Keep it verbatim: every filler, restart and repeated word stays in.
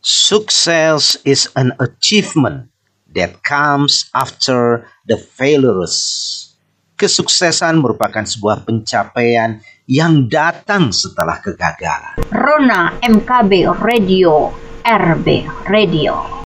Success is an achievement that comes after the failures. Kesuksesan merupakan sebuah pencapaian yang datang setelah kegagalan. Rona M K B Radio, R B Radio.